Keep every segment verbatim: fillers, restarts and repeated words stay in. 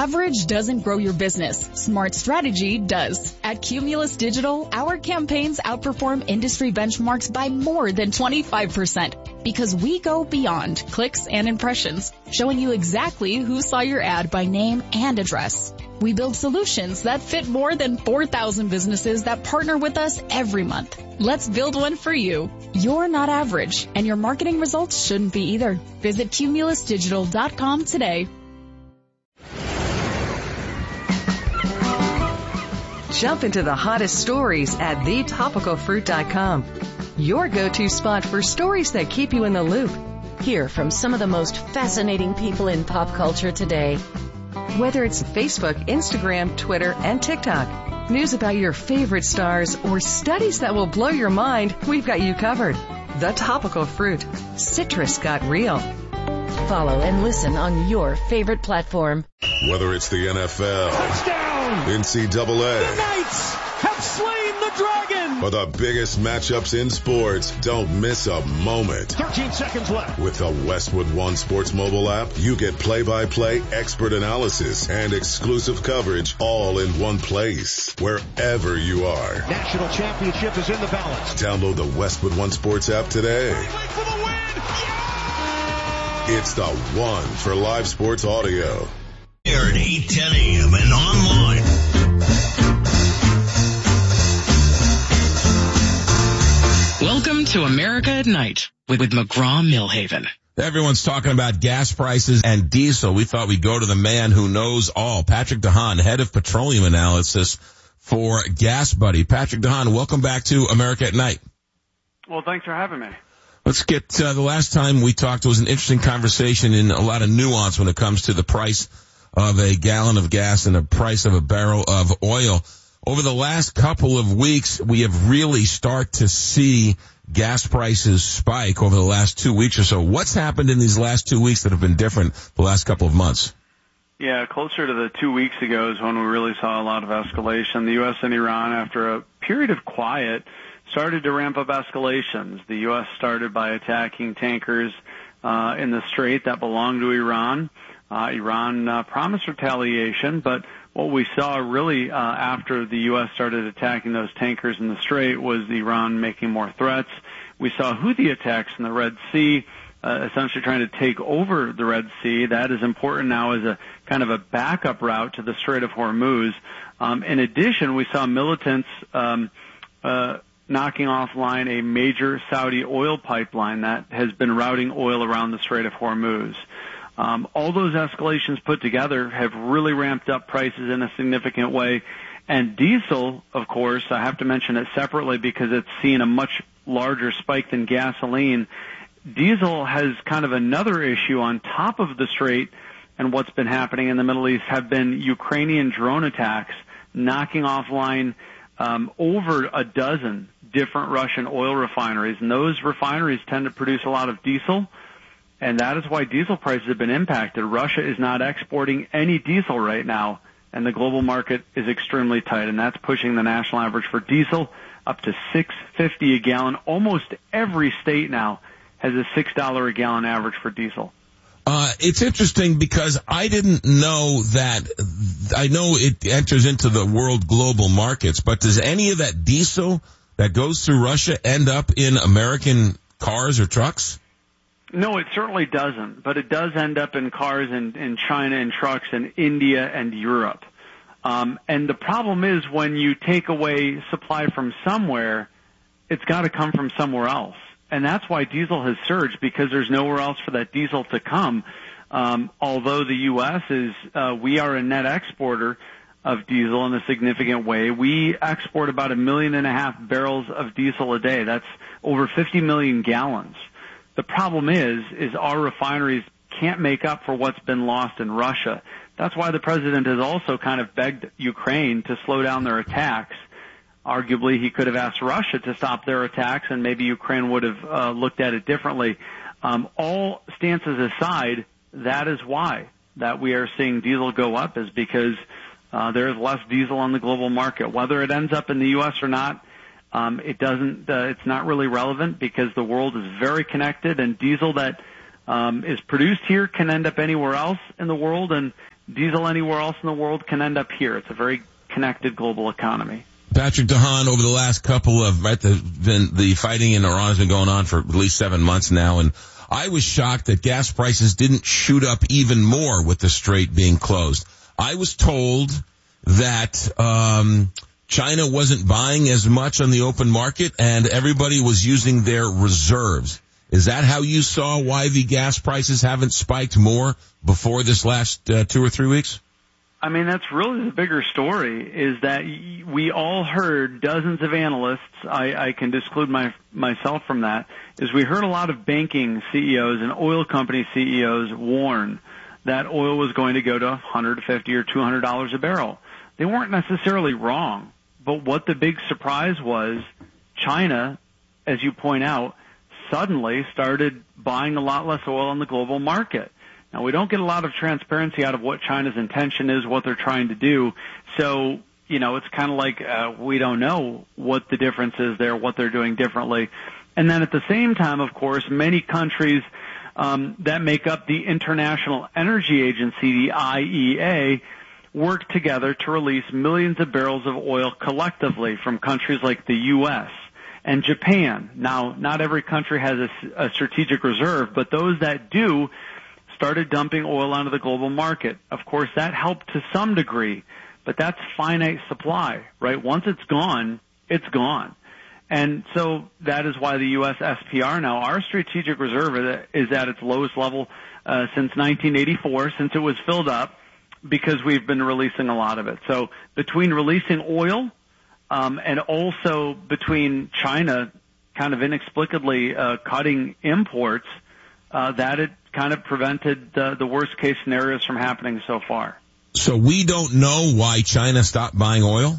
Average doesn't grow your business. Smart strategy does. At Cumulus Digital, our campaigns outperform industry benchmarks by more than twenty-five percent because we go beyond clicks and impressions, showing you exactly who saw your ad by name and address. We build solutions that fit more than four thousand businesses that partner with us every month. Let's build one for you. You're not average, and your marketing results shouldn't be either. Visit cumulus digital dot com today. Jump into the hottest stories at the topical fruit dot com. Your go-to spot for stories that keep you in the loop. Hear from some of the most fascinating people in pop culture today. Whether it's Facebook, Instagram, Twitter, and TikTok, news about your favorite stars, or studies that will blow your mind, we've got you covered. The Topical Fruit. Citrus got real. Follow and listen on your favorite platform. Whether it's the N F L, touchdown, N C double A, the Knights have slain the dragon, or the biggest matchups in sports, don't miss a moment. thirteen seconds left. With the Westwood One Sports mobile app, you get play-by-play expert analysis and exclusive coverage all in one place, wherever you are. National championship is in the balance. Download the Westwood One Sports app today. Wait for the win. Yeah! It's the one for live sports audio. Here at eight ten a.m. and online. Welcome to America at Night with, with McGraw-Millhaven. Everyone's talking about gas prices and diesel. We thought we'd go to the man who knows all, Patrick DeHaan, head of petroleum analysis for Gas Buddy. Patrick DeHaan, welcome back to America at Night. Well, thanks for having me. Let's get, uh, the last time we talked, it was an interesting conversation in a lot of nuance when it comes to the price of a gallon of gas and the price of a barrel of oil. Over the last couple of weeks, we have really start to see gas prices spike over the last two weeks or so. What's happened in these last two weeks that have been different the last couple of months? Yeah, closer to the two weeks ago is when we really saw a lot of escalation. The U S and Iran, after a period of quiet, started to ramp up escalations. The U S started by attacking tankers uh, in the Strait that belonged to Iran. Uh, Iran uh, promised retaliation, but what we saw really uh, after the U S started attacking those tankers in the Strait was Iran making more threats. We saw Houthi attacks in the Red Sea, uh, essentially trying to take over the Red Sea. That is important now as a kind of a backup route to the Strait of Hormuz. Um, in addition, we saw militants um, uh, knocking offline a major Saudi oil pipeline that has been routing oil around the Strait of Hormuz. Um, all those escalations put together have really ramped up prices in a significant way. And diesel, of course, I have to mention it separately because it's seen a much larger spike than gasoline. Diesel has kind of another issue on top of the Strait, and what's been happening in the Middle East have been Ukrainian drone attacks knocking offline um, over a dozen different Russian oil refineries. And those refineries tend to produce a lot of diesel. And that is why diesel prices have been impacted. Russia is not exporting any diesel right now, and the global market is extremely tight, and that's pushing the national average for diesel up to six fifty a gallon. Almost every state now has a six dollars a gallon average for diesel. Uh, it's interesting because I didn't know that. I know it enters into the world global markets, but does any of that diesel that goes through Russia end up in American cars or trucks? No, it certainly doesn't, but it does end up in cars in, in China and trucks in India and Europe. Um, and the problem is when you take away supply from somewhere, it's got to come from somewhere else. And that's why diesel has surged, because there's nowhere else for that diesel to come. Um, although the U S is, uh, we are a net exporter of diesel in a significant way. We export about a million and a half barrels of diesel a day. That's over fifty million gallons. The problem is, is our refineries can't make up for what's been lost in Russia. That's why the president has also kind of begged Ukraine to slow down their attacks. Arguably, he could have asked Russia to stop their attacks, and maybe Ukraine would have uh, looked at it differently. Um, all stances aside, that is why that we are seeing diesel go up, is because uh, there is less diesel on the global market. Whether it ends up in the U S or not, Um, it doesn't, uh, it's not really relevant because the world is very connected, and diesel that, um, is produced here can end up anywhere else in the world, and diesel anywhere else in the world can end up here. It's a very connected global economy. Patrick DeHaan, over the last couple of, right, the, been, the fighting in Iran has been going on for at least seven months now, and I was shocked that gas prices didn't shoot up even more with the Strait being closed. I was told that um China wasn't buying as much on the open market and everybody was using their reserves. Is that how you saw why the gas prices haven't spiked more before this last uh, two or three weeks? I mean, that's really the bigger story, is that we all heard, dozens of analysts, I, I can disclude my, myself from that, is we heard a lot of banking C E Os and oil company C E Os warn that oil was going to go to one hundred fifty or two hundred dollars a barrel. They weren't necessarily wrong, but what the big surprise was, China, as you point out, suddenly started buying a lot less oil on the global market. Now, we don't get a lot of transparency out of what China's intention is, what they're trying to do. So, you know, it's kind of like uh, we don't know what the difference is there, what they're doing differently. And then at the same time, of course, many countries um, that make up the International Energy Agency, the I E A, work together to release millions of barrels of oil collectively from countries like the U S and Japan. Now, not every country has a, a strategic reserve, but those that do started dumping oil onto the global market. Of course, that helped to some degree, but that's finite supply, right? Once it's gone, it's gone. And so that is why the U S S P R now, our strategic reserve, is at its lowest level uh, since nineteen eighty-four, since it was filled up, because we've been releasing a lot of it. So between releasing oil um, and also between China kind of inexplicably uh, cutting imports, uh, that it kind of prevented uh, the worst case scenarios from happening so far. So we don't know why China stopped buying oil?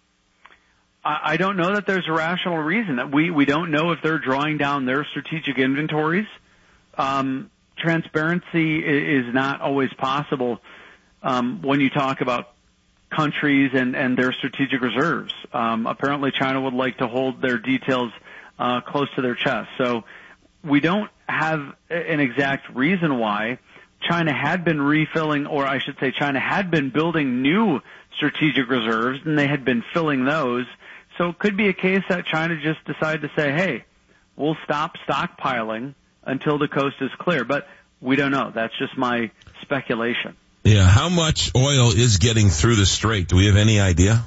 I, I don't know that there's a rational reason. That we, we don't know if they're drawing down their strategic inventories. Um, transparency is, is not always possible um, when you talk about countries and, and their strategic reserves. Um, apparently China would like to hold their details uh, close to their chest. So we don't have an exact reason why. China had been refilling, or I should say China had been building new strategic reserves, and they had been filling those. So it could be a case that China just decided to say, hey, we'll stop stockpiling until the coast is clear. But we don't know. That's just my speculation. Yeah, how much oil is getting through the Strait? Do we have any idea?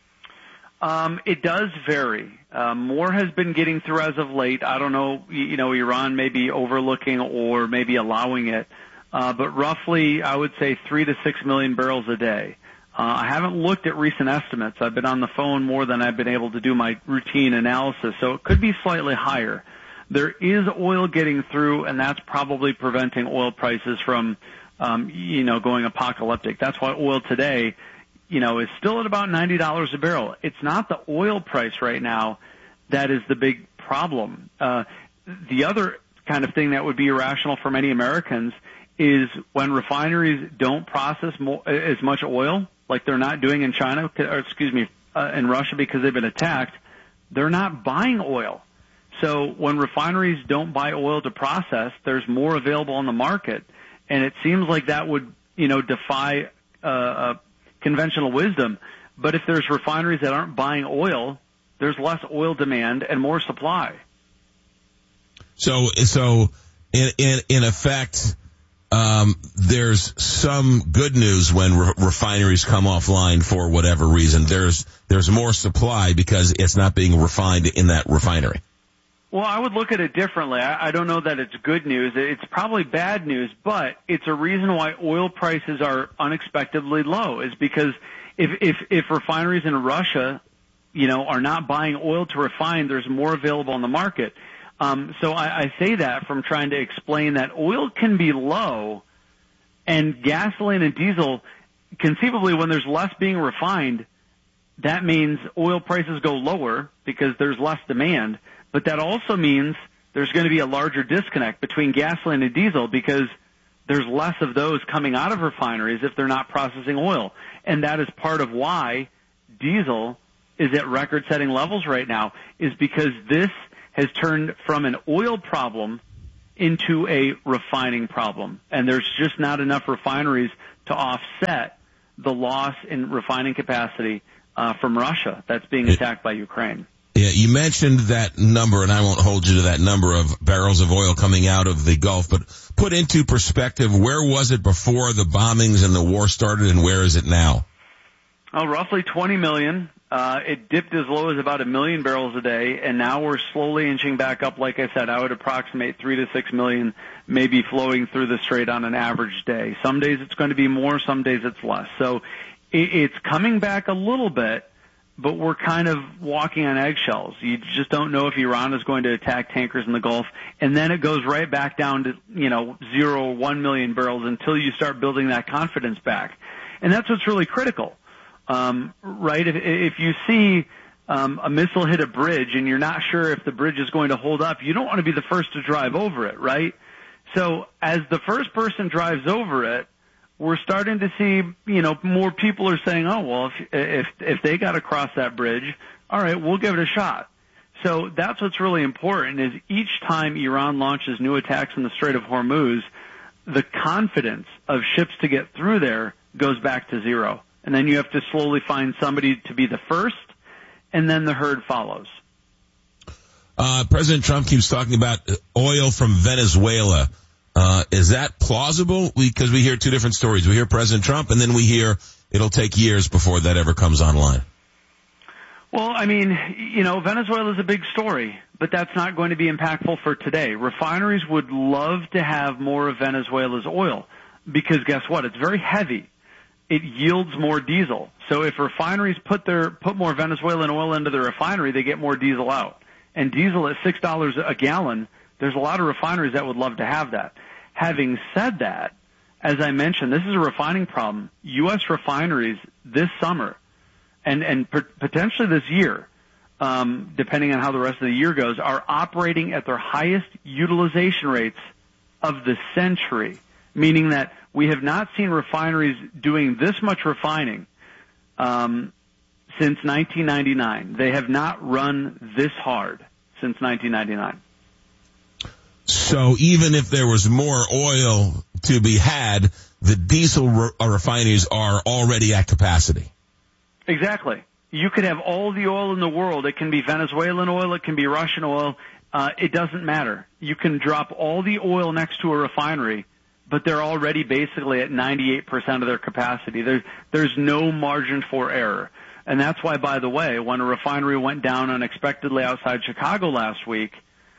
Um, it does vary. Uh, more has been getting through as of late. I don't know, you know, Iran may be overlooking or maybe allowing it. Uh, but roughly, I would say three to six million barrels a day. Uh, I haven't looked at recent estimates. I've been on the phone more than I've been able to do my routine analysis, so it could be slightly higher. There is oil getting through, and that's probably preventing oil prices from, um, you know, going apocalyptic. That's why oil today, you know, is still at about ninety dollars a barrel. It's not the oil price right now that is the big problem. Uh, the other kind of thing that would be irrational for many Americans is when refineries don't process more, as much oil, like they're not doing in China, or excuse me, uh, in Russia because they've been attacked, they're not buying oil. So when refineries don't buy oil to process, there's more available on the market, and it seems like that would, you know, defy uh, uh, conventional wisdom. But if there's refineries that aren't buying oil, there's less oil demand and more supply. So, so in in, in effect, um, there's some good news when re- refineries come offline for whatever reason. There's there's more supply because it's not being refined in that refinery. Well, I would look at it differently. I, I don't know that it's good news. It's probably bad news, but it's a reason why oil prices are unexpectedly low, is because if, if, if refineries in Russia, you know, are not buying oil to refine, there's more available on the market. Um, so I, I say that from trying to explain that oil can be low, and gasoline and diesel, conceivably when there's less being refined, that means oil prices go lower because there's less demand. But that also means there's going to be a larger disconnect between gasoline and diesel because there's less of those coming out of refineries if they're not processing oil. And that is part of why diesel is at record-setting levels right now, is because this has turned from an oil problem into a refining problem. And there's just not enough refineries to offset the loss in refining capacity uh, from Russia that's being attacked by Ukraine. Yeah, you mentioned that number, and I won't hold you to that number of barrels of oil coming out of the Gulf, but put into perspective, where was it before the bombings and the war started, and where is it now? Oh, roughly twenty million. Uh, it dipped as low as about a million barrels a day, and now we're slowly inching back up. Like I said, I would approximate three to six million maybe flowing through the strait on an average day. Some days it's going to be more, some days it's less. So it, it's coming back a little bit, but we're kind of walking on eggshells. You just don't know if Iran is going to attack tankers in the Gulf, and then it goes right back down to, you know, zero or one million barrels until you start building that confidence back. And that's what's really critical. Um, right? If, if you see um, a missile hit a bridge and you're not sure if the bridge is going to hold up, you don't want to be the first to drive over it, right? So as the first person drives over it, we're starting to see, you know, more people are saying, oh, well, if, if, if they got to cross that bridge, all right, we'll give it a shot. So that's what's really important is each time Iran launches new attacks in the Strait of Hormuz, the confidence of ships to get through there goes back to zero. And then you have to slowly find somebody to be the first, and then the herd follows. Uh, President Trump keeps talking about oil from Venezuela. Uh, is that plausible? Because we hear two different stories. We hear President Trump, and then we hear it'll take years before that ever comes online. Well, I mean, you know, Venezuela is a big story, but that's not going to be impactful for today. Refineries would love to have more of Venezuela's oil because guess what? It's very heavy. It yields more diesel. So if refineries put their put more Venezuelan oil into the refinery, they get more diesel out. And diesel at six dollars a gallon, there's a lot of refineries that would love to have that. Having said that, as I mentioned, this is a refining problem. U S refineries this summer and, and potentially this year, um, depending on how the rest of the year goes, are operating at their highest utilization rates of the century, meaning that we have not seen refineries doing this much refining um, since nineteen ninety-nine. They have not run this hard since nineteen ninety-nine. So even if there was more oil to be had, the diesel re- refineries are already at capacity. Exactly. You could have all the oil in the world. It can be Venezuelan oil. It can be Russian oil. Uh, it doesn't matter. You can drop all the oil next to a refinery, but they're already basically at ninety-eight percent of their capacity. There's, there's no margin for error. And that's why, by the way, when a refinery went down unexpectedly outside Chicago last week,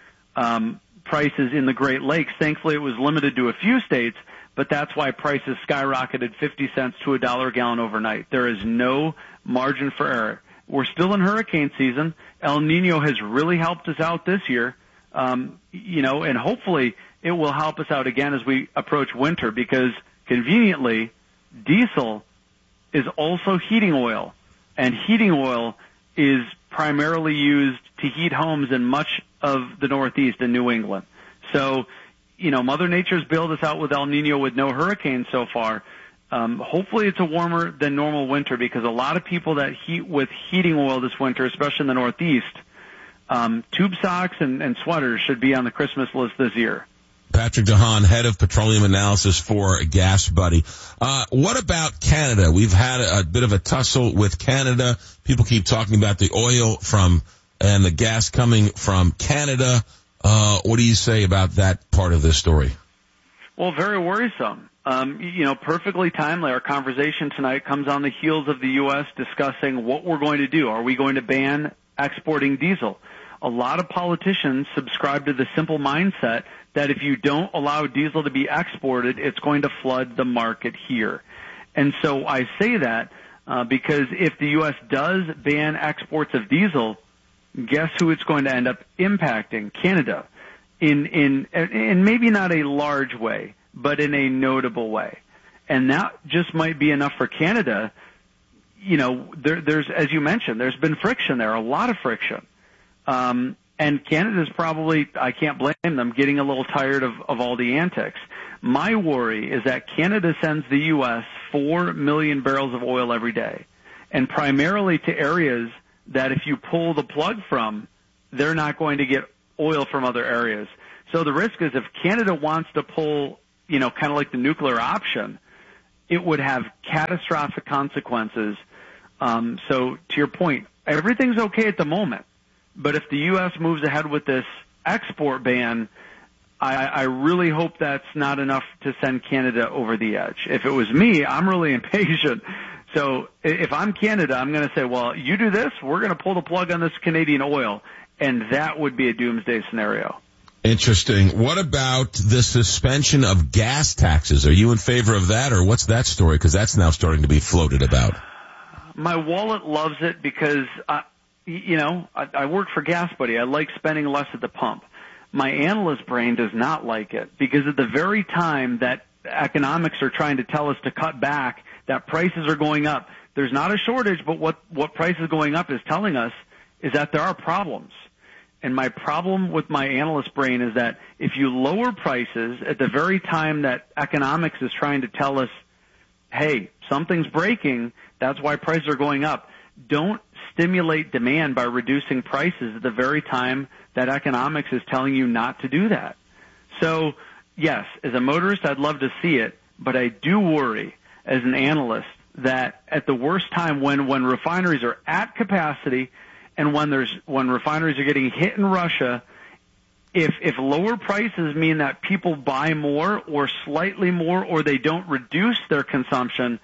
um, prices in the Great Lakes, thankfully it was limited to a few states, but that's why prices skyrocketed fifty cents to a dollar a gallon overnight. There is no margin for error. We're still in hurricane season. El Nino has really helped us out this year, um, you know, and hopefully it will help us out again as we approach winter because conveniently diesel is also heating oil, and heating oil is primarily used to heat homes in much of the Northeast and New England. So, you know, Mother Nature's bailed us out with El Nino with no hurricanes so far. Um, hopefully it's a warmer than normal winter because a lot of people that heat with heating oil this winter, especially in the Northeast, um, tube socks and, and sweaters should be on the Christmas list this year. Patrick DeHaan, head of petroleum analysis for Gas Buddy. Uh, what about Canada? We've had a, a bit of a tussle with Canada. People keep talking about the oil from and the gas coming from Canada. Uh, what do you say about that part of this story? Well, very worrisome. Um, you know, perfectly timely. Our conversation tonight comes on the heels of the U S discussing what we're going to do. Are we going to ban exporting diesel? A lot of politicians subscribe to the simple mindset that if you don't allow diesel to be exported, it's going to flood the market here. And so I say that uh, because if the U S does ban exports of diesel, guess who it's going to end up impacting? Canada. In, in, in maybe not a large way, but in a notable way. And that just might be enough for Canada. You know, there, there's, as you mentioned, there's been friction there, a lot of friction. Um, and Canada's probably, I can't blame them, getting a little tired of, of all the antics. My worry is that Canada sends the U S four million barrels of oil every day, and primarily to areas that if you pull the plug from, they're not going to get oil from other areas. So the risk is if Canada wants to pull, you know, kind of like the nuclear option, it would have catastrophic consequences. Um, so to your point, everything's okay at the moment. But if the U S moves ahead with this export ban, I, I really hope that's not enough to send Canada over the edge. If it was me, I'm really impatient. So if I'm Canada, I'm going to say, well, you do this, we're going to pull the plug on this Canadian oil. And that would be a doomsday scenario. Interesting. What about the suspension of gas taxes? Are you in favor of that, or what's that story? Because that's now starting to be floated about. My wallet loves it because, I, you know, I, I work for Gas Buddy. I like spending less at the pump. My analyst brain does not like it because at the very time that economics are trying to tell us to cut back, that prices are going up. There's not a shortage, but what, what price is going up is telling us is that there are problems. And my problem with my analyst brain is that if you lower prices at the very time that economics is trying to tell us, hey, something's breaking, that's why prices are going up. Don't stimulate demand by reducing prices at the very time that economics is telling you not to do that. So, yes, as a motorist, I'd love to see it, but I do worry as an analyst that at the worst time when, when refineries are at capacity and when there's when refineries are getting hit in Russia, if if lower prices mean that people buy more or slightly more or they don't reduce their consumption,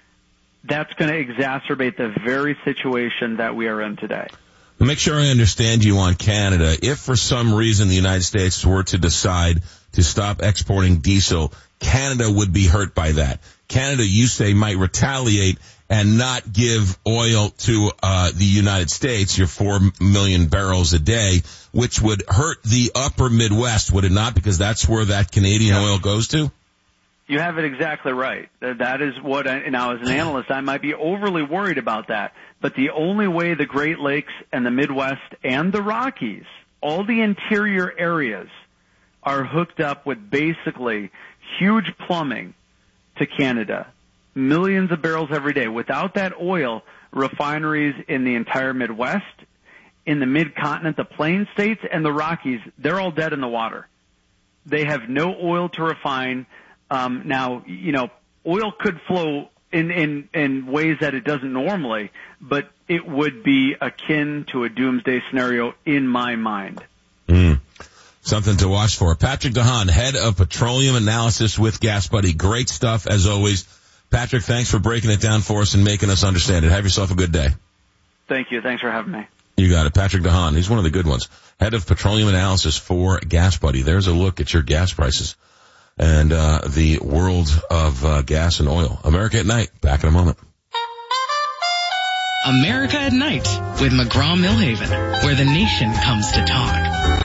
that's going to exacerbate the very situation that we are in today. Make sure I understand you on Canada. If for some reason the United States were to decide to stop exporting diesel, Canada would be hurt by that. Canada, you say, might retaliate and not give oil to uh the United States, your four million barrels a day, which would hurt the upper Midwest, would it not? Because that's where that Canadian yeah. oil goes to? You have it exactly right. That is what I, now as an analyst, I might be overly worried about that. But the only way the Great Lakes and the Midwest and the Rockies, all the interior areas, are hooked up with basically huge plumbing to Canada, millions of barrels every day. Without that oil, refineries in the entire Midwest, in the mid-continent, the Plains states, and the Rockies, they're all dead in the water. They have no oil to refine. Um, now, you know, oil could flow in, in, in ways that it doesn't normally, but it would be akin to a doomsday scenario in my mind. Mm. Something to watch for. Patrick DeHaan, head of petroleum analysis with Gas Buddy. Great stuff as always. Patrick, thanks for breaking it down for us and making us understand it. Have yourself a good day. Thank you. Thanks for having me. You got it. Patrick DeHaan. He's one of the good ones. Head of petroleum analysis for Gas Buddy. There's a look at your gas prices and uh the world of uh, gas and oil. America at Night. Back in a moment. America at Night with McGraw-Millhaven, where the nation comes to talk.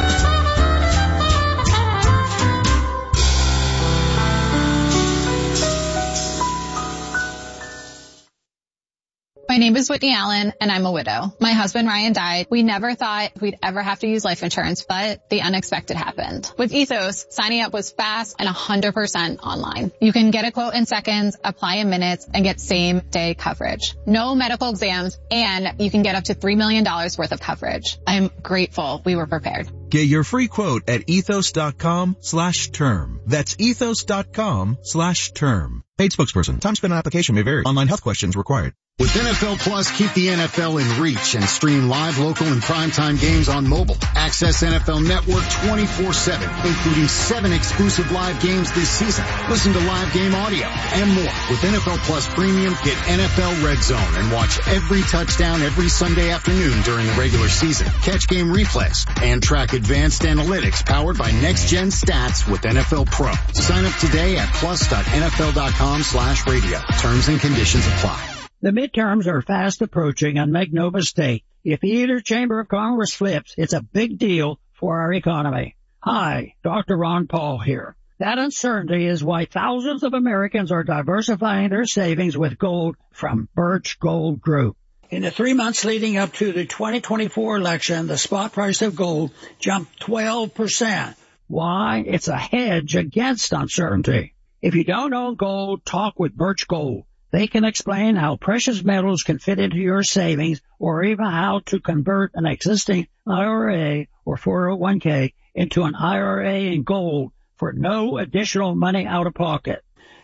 My name is Whitney Allen, and I'm a widow. My husband, Ryan, died. We never thought we'd ever have to use life insurance, but the unexpected happened. With Ethos, signing up was fast and one hundred percent online. You can get a quote in seconds, apply in minutes, and get same-day coverage. No medical exams, and you can get up to three million dollars worth of coverage. I'm grateful we were prepared. Get your free quote at ethos.com slash term. That's ethos.com slash term. Paid spokesperson. Time spent on application may vary. Online health questions required. With N F L Plus, keep the N F L in reach and stream live, local, and primetime games on mobile. Access N F L Network twenty-four seven, including seven exclusive live games this season. Listen to live game audio and more. With N F L Plus Premium, get N F L Red Zone and watch every touchdown every Sunday afternoon during the regular season. Catch game replays and track advanced analytics powered by next-gen stats with N F L Pro. Sign up today at plus.nfl.com slash radio. Terms and conditions apply. The midterms are fast approaching, and make no mistake, if either chamber of Congress flips, it's a big deal for our economy. Hi, Doctor Ron Paul here. That uncertainty is why thousands of Americans are diversifying their savings with gold from Birch Gold Group. In the three months leading up to the twenty twenty-four election, the spot price of gold jumped twelve percent. Why? It's a hedge against uncertainty. If you don't own gold, talk with Birch Gold. They can explain how precious metals can fit into your savings or even how to convert an existing I R A or four oh one k into an I R A in gold for no additional money out of pocket.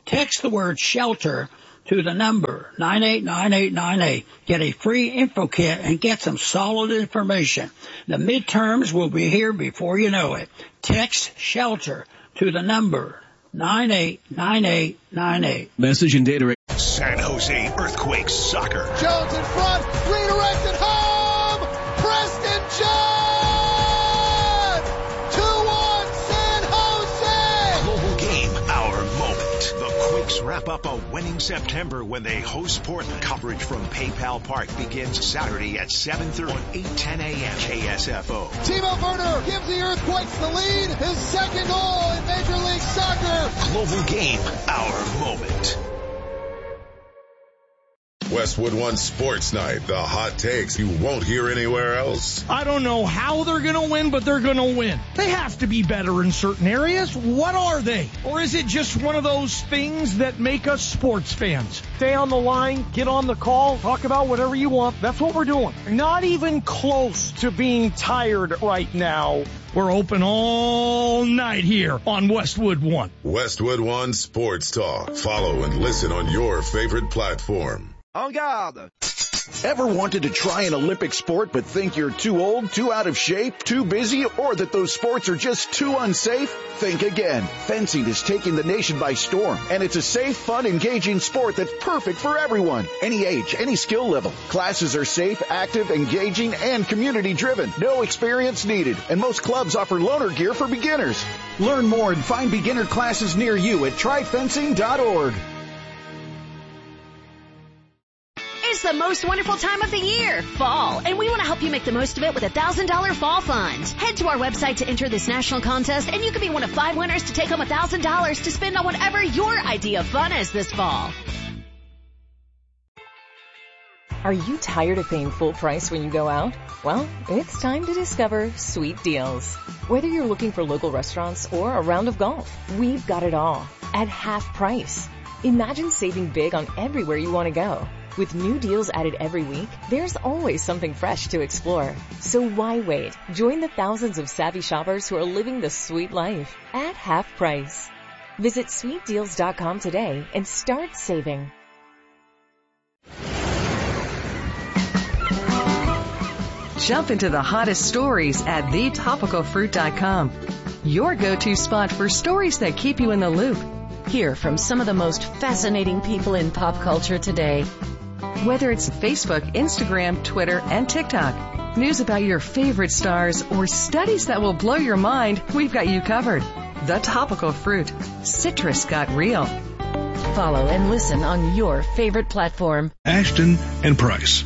Text the word shelter to the number nine eight nine eight nine eight. Get a free info kit and get some solid information. The midterms will be here before you know it. Text shelter to the number nine eight nine eight nine eight. Message and data. San Jose Earthquakes soccer. Jones in front, redirected home. Preston John. two one San Jose. Global game, our moment. The Quakes wrap up a winning September when they host Portland. Coverage from PayPal Park begins Saturday at seven thirty on eight ten a.m. K S F O. Timo Werner gives the Earthquakes the lead. His second goal in Major League Soccer. Global game, our moment. Westwood One Sports Night, the hot takes you won't hear anywhere else. I don't know how they're going to win, but they're going to win. They have to be better in certain areas. What are they? Or is it just one of those things that make us sports fans? Stay on the line, get on the call, talk about whatever you want. That's what we're doing. Not even close to being tired right now. We're open all night here on Westwood One. Westwood One Sports Talk. Follow and listen on your favorite platform. En garde. Ever wanted to try an Olympic sport but think you're too old, too out of shape, too busy, or that those sports are just too unsafe? Think again. Fencing is taking the nation by storm, and it's a safe, fun, engaging sport that's perfect for everyone. Any age, any skill level. Classes are safe, active, engaging, and community-driven. No experience needed, and most clubs offer loaner gear for beginners. Learn more and find beginner classes near you at try fencing dot org. It's the most wonderful time of the year, fall, and we want to help you make the most of it with a one thousand dollars fall fund. Head to our website to enter this national contest, and you could be one of five winners to take home one thousand dollars to spend on whatever your idea of fun is this fall. Are you tired of paying full price when you go out? Well, it's time to discover Sweet Deals. Whether you're looking for local restaurants or a round of golf, we've got it all at half price. Imagine saving big on everywhere you want to go. With new deals added every week, there's always something fresh to explore. So why wait? Join the thousands of savvy shoppers who are living the sweet life at half price. Visit sweet deals dot com today and start saving. Jump into the hottest stories at the topical fruit dot com. Your go-to spot for stories that keep you in the loop. Hear from some of the most fascinating people in pop culture today. Whether it's Facebook, Instagram, Twitter, and TikTok, news about your favorite stars, or studies that will blow your mind, we've got you covered. The Topical Fruit. Citrus got real. Follow and listen on your favorite platform. Ashton and Price.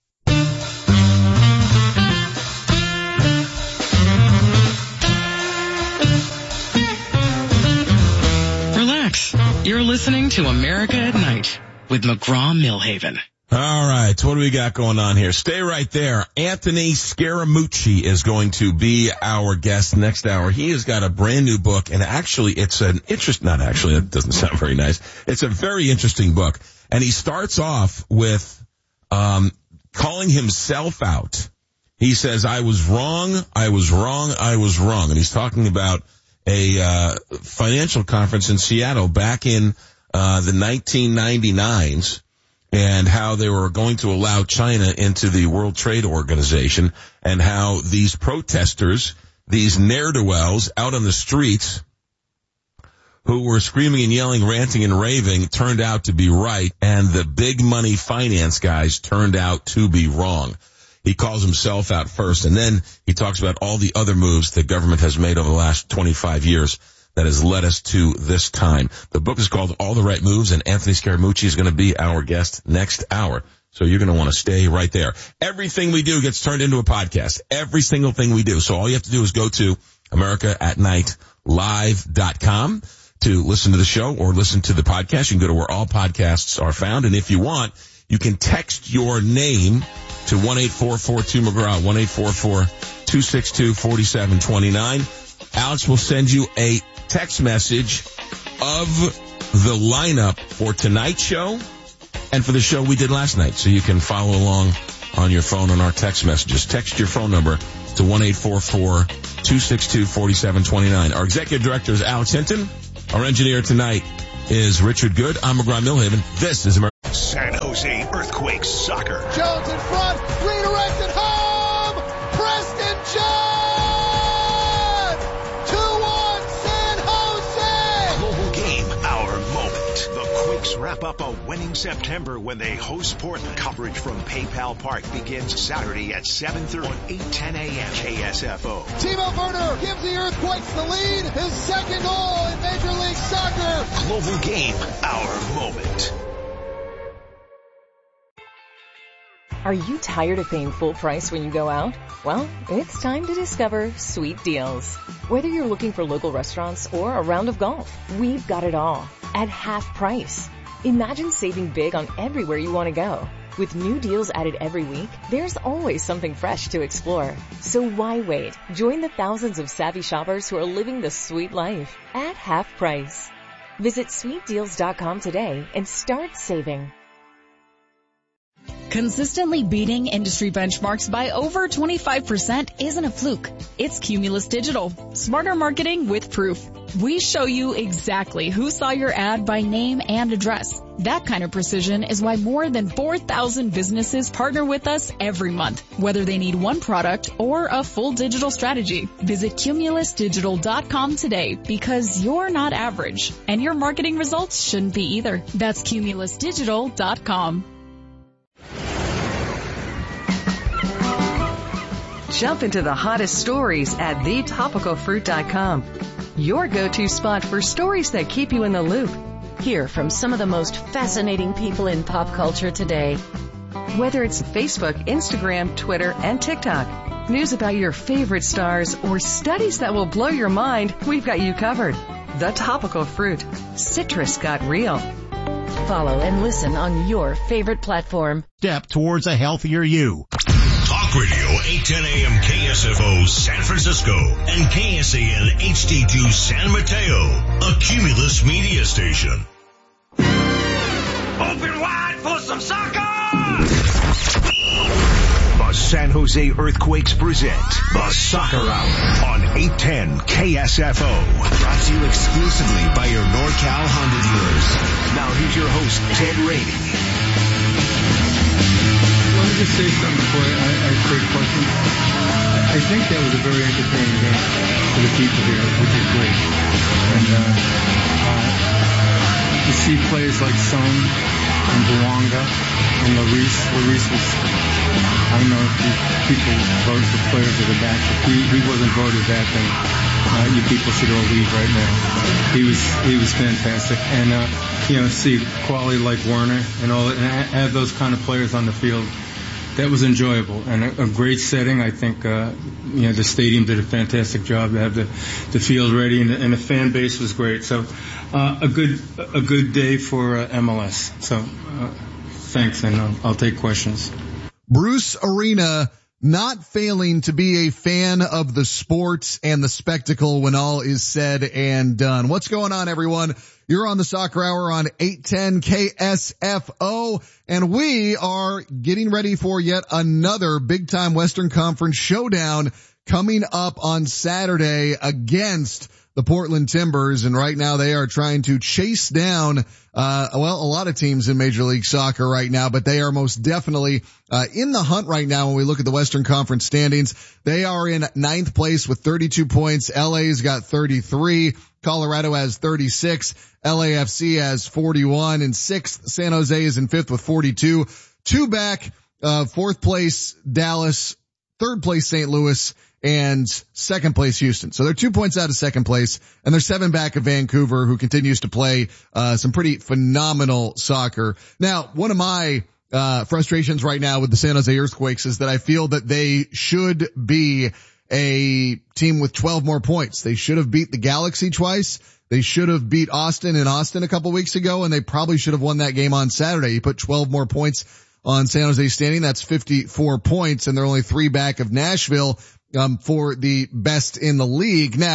Relax. You're listening to America at Night with McGraw-Milhaven. All right, so what do we got going on here? Stay right there. Anthony Scaramucci is going to be our guest next hour. He has got a brand new book, and actually it's an interest, not actually, that doesn't sound very nice. It's a very interesting book. And he starts off with um calling himself out. He says, I was wrong, I was wrong, I was wrong. And he's talking about a uh financial conference in Seattle back in uh the nineteen ninety-nines. And how they were going to allow China into the World Trade Organization, and how these protesters, these ne'er-do-wells out on the streets who were screaming and yelling, ranting and raving, turned out to be right, and the big money finance guys turned out to be wrong. He calls himself out first, and then he talks about all the other moves the government has made over the last twenty-five years that has led us to this time. The book is called All the Right Moves, and Anthony Scaramucci is going to be our guest next hour. So you're going to want to stay right there. Everything we do gets turned into a podcast. Every single thing we do. So all you have to do is go to America at Night Live dot com to listen to the show or listen to the podcast. You can go to where all podcasts are found. And if you want, you can text your name to one eight four four two McGraw, one eight four four two six two four seven two nine. Alex will send you a text message of the lineup for tonight's show and for the show we did last night, so you can follow along on your phone on our text messages. Text your phone number to one eight four four two six two four seven two nine. Our executive director is Alex Hinton. Our engineer tonight is Richard Good. I'm McGraw Millhaven. This is America. San Jose Earthquakes soccer. Jones in front, redirected home. Preston John. two one San Jose. Global game, our moment. The Quakes wrap up a winning September when they host Portland. Coverage from PayPal Park begins Saturday at seven thirty on eight ten a.m. K S F O. Timo Werner gives the Earthquakes the lead. His second goal in Major League Soccer. Global game, our moment. Are you tired of paying full price when you go out? Well, it's time to discover Sweet Deals. Whether you're looking for local restaurants or a round of golf, we've got it all at half price. Imagine saving big on everywhere you want to go. With new deals added every week, there's always something fresh to explore. So why wait? Join the thousands of savvy shoppers who are living the sweet life at half price. Visit sweet deals dot com today and start saving. Consistently beating industry benchmarks by over twenty-five percent isn't a fluke. It's Cumulus Digital. Smarter marketing with proof. We show you exactly who saw your ad by name and address. That kind of precision is why more than four thousand businesses partner with us every month, whether they need one product or a full digital strategy. Visit cumulus digital dot com today because you're not average, and your marketing results shouldn't be either. That's cumulus digital dot com. Jump into the hottest stories at the topical fruit dot com. Your go-to spot for stories that keep you in the loop. Hear from some of the most fascinating people in pop culture today. Whether it's Facebook, Instagram, Twitter, and TikTok, news about your favorite stars, or studies that will blow your mind, we've got you covered. The Topical Fruit. Citrus got real. Follow and listen on your favorite platform. Step towards a healthier you. Talk Radio eight ten a.m. K S F O San Francisco and K S A N H D two San Mateo, a Cumulus media station. Open wide for some soccer! The San Jose Earthquakes present the Soccer Hour on eight ten K S F O. Brought to you exclusively by your NorCal Honda dealers. Now here's your host, Ted Rainey. Let me just say something before I, I take questions. I think that was a very entertaining game for the people here, which is great. And uh, uh, to see players like Son and Bouanga and Lloris. Lloris was, I don't know if you people voted for players of the match. If he, he wasn't voted that, then uh, you people should all leave right now. He was he was fantastic. And, uh, you know, see quality like Werner and all that, and have those kind of players on the field. That was enjoyable and a, a great setting. I think uh, you know the stadium did a fantastic job to have the, the field ready, and the, and the fan base was great. So uh, a good a good day for uh, M L S. So uh, thanks, and I'll, I'll take questions. Bruce Arena not failing to be a fan of the sport and the spectacle when all is said and done. What's going on, everyone? You're on the Soccer Hour on eight ten K S F O, and we are getting ready for yet another big-time Western Conference showdown coming up on Saturday against the Portland Timbers, and right now they are trying to chase down, uh, well, a lot of teams in Major League Soccer right now, but they are most definitely, uh, in the hunt right now when we look at the Western Conference standings. They are in ninth place with thirty-two points. L A's got thirty-three. Colorado has thirty-six. L A F C has forty-one. And sixth, San Jose is in fifth with forty-two. Two back, uh, fourth place, Dallas. Third place, Saint Louis. And second place, Houston. So they're two points out of second place, and they're seven back of Vancouver, who continues to play uh some pretty phenomenal soccer. Now, one of my uh frustrations right now with the San Jose Earthquakes is that I feel that they should be a team with twelve more points. They should have beat the Galaxy twice. They should have beat Austin in Austin a couple weeks ago, and they probably should have won that game on Saturday. You put twelve more points on San Jose standing, that's fifty-four points, and they're only three back of Nashville um for the best in the league. Now,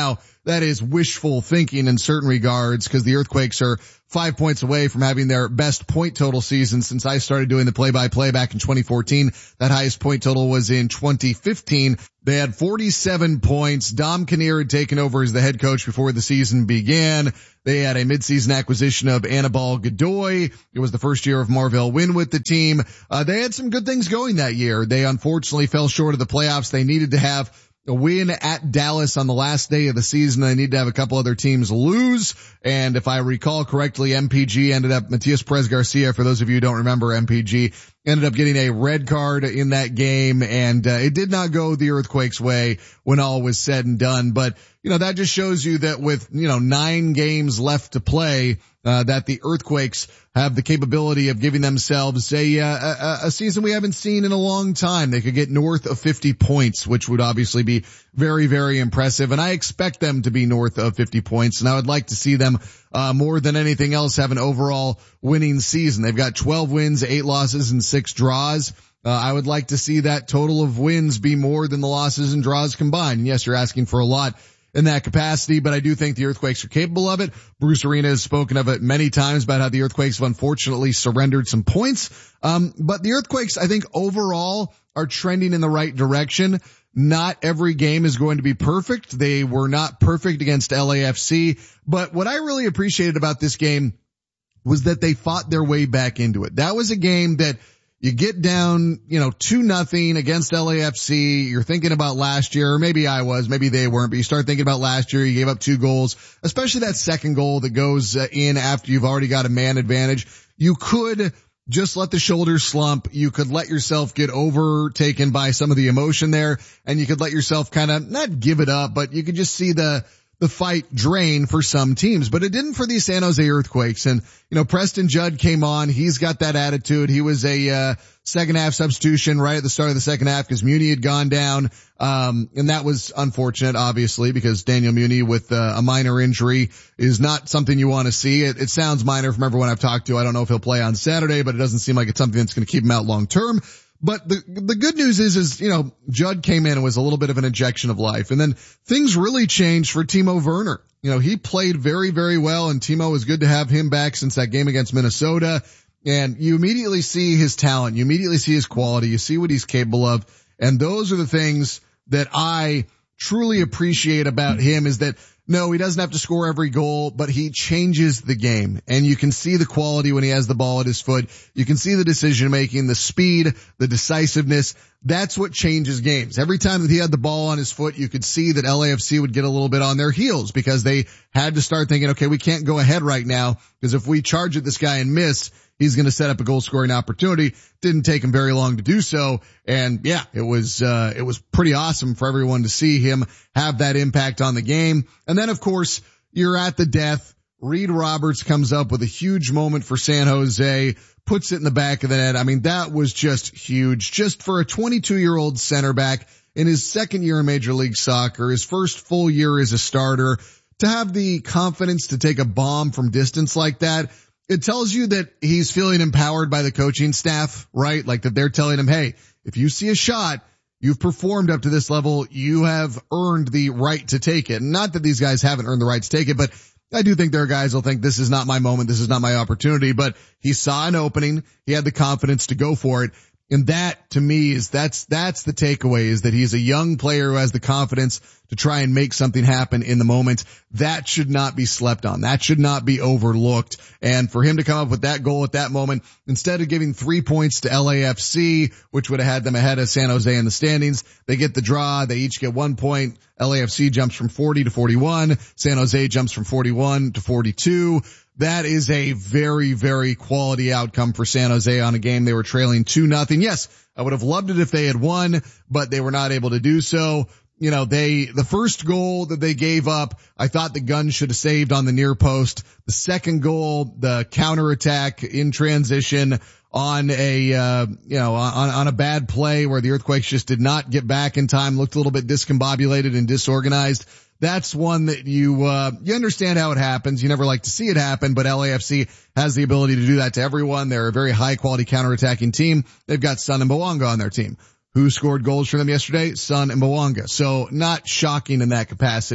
that is wishful thinking in certain regards because the Earthquakes are five points away from having their best point total season since I started doing the play-by-play back in twenty fourteen. That highest point total was in twenty fifteen. They had forty-seven points. Dom Kinnear had taken over as the head coach before the season began. They had a midseason acquisition of Anibal Godoy. It was the first year of Marvell Wynn with the team. Uh, they had some good things going that year. They unfortunately fell short of the playoffs. They needed to have a win at Dallas on the last day of the season. They need to have a couple other teams lose. And if I recall correctly, M P G ended up, Matias Perez Garcia, for those of you who don't remember M P G, ended up getting a red card in that game. And uh, it did not go the Earthquakes' way when all was said and done. But, you know, that just shows you that with, you know, nine games left to play, uh, that the Earthquakes have the capability of giving themselves a, uh, a, a season we haven't seen in a long time. They could get north of fifty points, which would obviously be very, very impressive. And I expect them to be north of fifty points. And I would like to see them, uh, more than anything else, have an overall winning season. They've got twelve wins, eight losses, and six draws. Uh, I would like to see that total of wins be more than the losses and draws combined. And yes, you're asking for a lot in that capacity, but I do think the Earthquakes are capable of it. Bruce Arena has spoken of it many times about how the Earthquakes have unfortunately surrendered some points. Um, but the Earthquakes, I think overall, are trending in the right direction. Not every game is going to be perfect. They were not perfect against L A F C, but what I really appreciated about this game was that they fought their way back into it. That was a game that you get down, you know, two nothing against L A F C. You're thinking about last year, or maybe I was, maybe they weren't, but you start thinking about last year. You gave up two goals, especially that second goal that goes uh, in after you've already got a man advantage. You could just let the shoulders slump. You could let yourself get overtaken by some of the emotion there, and you could let yourself kind of not give it up, but you could just see the the fight drain for some teams, but it didn't for the San Jose Earthquakes. And, you know, Preston Judd came on. He's got that attitude. He was a, uh, second half substitution right at the start of the second half because Muni had gone down. Um, and that was unfortunate, obviously, because Daniel Muni with uh, a minor injury is not something you want to see. It, it sounds minor from everyone I've talked to. I don't know if he'll play on Saturday, but it doesn't seem like it's something that's going to keep him out long term. But the, the good news is, is, you know, Judd came in and was a little bit of an injection of life. And then things really changed for Timo Werner. You know, he played very, very well, and Timo, was good to have him back since that game against Minnesota. And you immediately see his talent. You immediately see his quality. You see what he's capable of. And those are the things that I truly appreciate about him, is that no, he doesn't have to score every goal, but he changes the game. And you can see the quality when he has the ball at his foot. You can see the decision making, the speed, the decisiveness. That's what changes games. Every time that he had the ball on his foot, you could see that L A F C would get a little bit on their heels because they had to start thinking, okay, we can't go ahead right now because if we charge at this guy and miss, he's going to set up a goal scoring opportunity. Didn't take him very long to do so. And yeah, it was, uh, it was pretty awesome for everyone to see him have that impact on the game. And then of course, you're at the death. Reed Roberts comes up with a huge moment for San Jose, puts it in the back of the net. I mean, that was just huge. Just for a twenty-two year old center back in his second year in Major League Soccer, his first full year as a starter, to have the confidence to take a bomb from distance like that. It tells you that he's feeling empowered by the coaching staff, right? Like that they're telling him, hey, if you see a shot, you've performed up to this level, you have earned the right to take it. Not that these guys haven't earned the right to take it, but I do think there are guys who'll think this is not my moment, this is not my opportunity, but he saw an opening, he had the confidence to go for it. And that, to me, is that's that's the takeaway, is that he's a young player who has the confidence to try and make something happen in the moment. That should not be slept on. That should not be overlooked. And for him to come up with that goal at that moment, instead of giving three points to L A F C, which would have had them ahead of San Jose in the standings, they get the draw. They each get one point. L A F C jumps from forty to forty-one. San Jose jumps from forty-one to forty-two. That is a very, very quality outcome for San Jose on a game they were trailing two nothing. Yes, I would have loved it if they had won, but they were not able to do so. You know, they, the first goal that they gave up, I thought the Guns should have saved on the near post. The second goal, the counterattack in transition on a, uh, you know, on, on a bad play where the Earthquakes just did not get back in time, looked a little bit discombobulated and disorganized. That's one that you, uh, you understand how it happens. You never like to see it happen, but L A F C has the ability to do that to everyone. They're a very high quality counterattacking team. They've got Son and Bawanga on their team. Who scored goals for them yesterday? Son and Bawanga. So not shocking in that capacity.